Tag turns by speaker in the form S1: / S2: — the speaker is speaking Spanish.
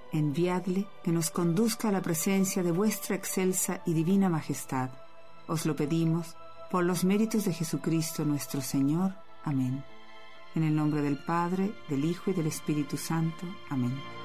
S1: enviadle que nos conduzca a la presencia de vuestra excelsa y divina majestad. Os lo pedimos por los méritos de Jesucristo nuestro Señor. Amén. En el nombre del Padre, del Hijo y del Espíritu Santo. Amén.